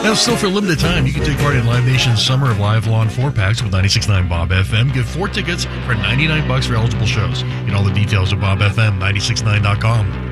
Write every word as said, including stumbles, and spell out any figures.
Now, still for a limited time, you can take part in Live Nation's Summer of Live Lawn four-packs with ninety-six point nine Bob F M. Get four tickets for ninety-nine bucks for eligible shows. Get all the details at bob f m nine six nine dot com.